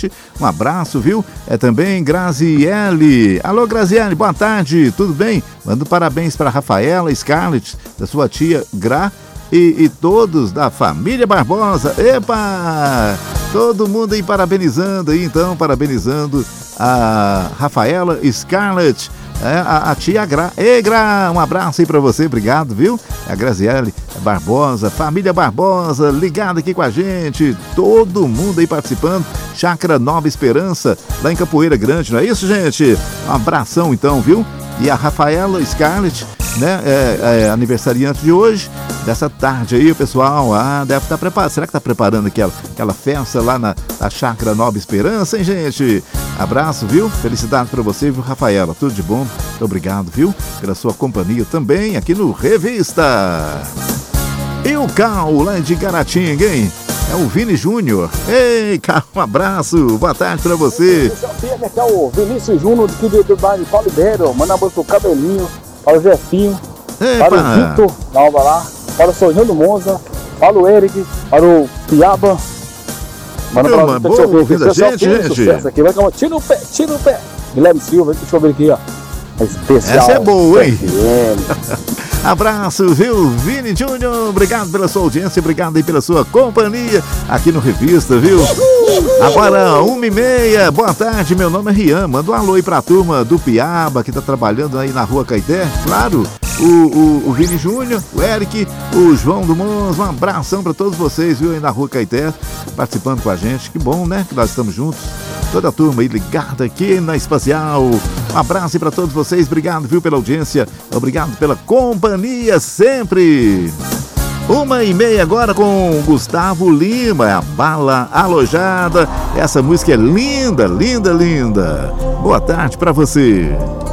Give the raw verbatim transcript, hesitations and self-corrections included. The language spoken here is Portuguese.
gente. Um abraço, viu? É também Graziele. Alô, Graziele, boa tarde, tudo bem? Mando parabéns para Rafaela, Scarlett, da sua tia Gra e, e todos da família Barbosa. Epa! Todo mundo aí parabenizando aí, então, parabenizando a Rafaela, Scarlett, é, a, a tia Gra. Ei, Gra, um abraço aí pra você, obrigado, viu? A Graziele Barbosa, família Barbosa, ligada aqui com a gente, todo mundo aí participando. Chácara Nova Esperança, lá em Capoeira Grande, não é isso, gente? Um abração, então, viu? E a Rafaela Scarlett, né, é, é aniversariante de hoje, dessa tarde aí, o pessoal, ah, deve estar preparado, será que está preparando aquela, aquela festa lá na, na Chácara Nova Esperança, hein, gente? Abraço, viu? Felicidade para você, viu, Rafaela? Tudo de bom, muito obrigado, viu? Pela sua companhia também aqui no Revista. E o Cal, lá de Caratinga, hein? É o Vini Júnior. Ei, Cal, um abraço, boa tarde pra você. Aqui é o Vinícius Júnior, aqui do, do bairro Paulo Ribeiro. Manda um abraço pro Cabelinho, para o Jefinho, Epa. para o Vitor, da Alva lá, para o Sorrindo do Monza, para o Eric, para o Piaba. Manda um abraço pra você. Ouvindo a gente, gente. Aqui. Vai, tira o pé, tira o pé. Guilherme Silva, deixa eu ver aqui, ó. Especial. Essa é boa, hein? Abraço, viu, Vini Júnior? Obrigado pela sua audiência, obrigado aí pela sua companhia aqui no Revista, viu? Agora, uma e meia, boa tarde, meu nome é Rian. Manda um alô aí pra turma do Piaba, que tá trabalhando aí na Rua Caeté. Claro, o, o, o Vini Júnior, o Eric, o João do Mons, um abração pra todos vocês, viu, aí na Rua Caeté, participando com a gente. Que bom, né, que nós estamos juntos. Toda a turma aí ligada aqui na Espacial. Um abraço para todos vocês, obrigado, viu, pela audiência, obrigado pela companhia sempre. Uma e meia agora com Gustavo Lima, a Bala Alojada. Essa música é linda, linda, linda. Boa tarde para você.